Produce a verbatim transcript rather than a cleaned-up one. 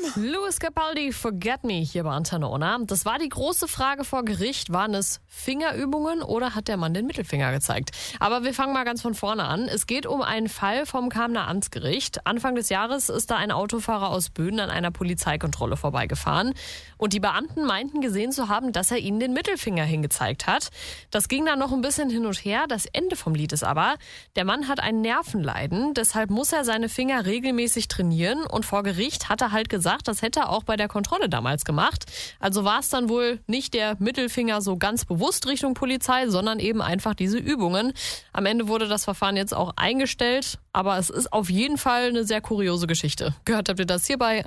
Louis Capaldi, Forget Me, hier bei Antenne Ona. Das war die große Frage vor Gericht. Waren es Fingerübungen oder hat der Mann den Mittelfinger gezeigt? Aber wir fangen mal ganz von vorne an. Es geht um einen Fall vom Kamener Amtsgericht. Anfang des Jahres ist da ein Autofahrer aus Böden an einer Polizeikontrolle vorbeigefahren. Und die Beamten meinten gesehen zu haben, dass er ihnen den Mittelfinger hingezeigt hat. Das ging dann noch ein bisschen hin und her. Das Ende vom Lied ist aber, der Mann hat ein Nervenleiden. Deshalb muss er seine Finger regelmäßig trainieren. Und vor Gericht hat er halt gesagt, das hätte er auch bei der Kontrolle damals gemacht. Also war es dann wohl nicht der Mittelfinger so ganz bewusst Richtung Polizei, sondern eben einfach diese Übungen. Am Ende wurde das Verfahren jetzt auch eingestellt. Aber es ist auf jeden Fall eine sehr kuriose Geschichte. Gehört habt ihr das hier bei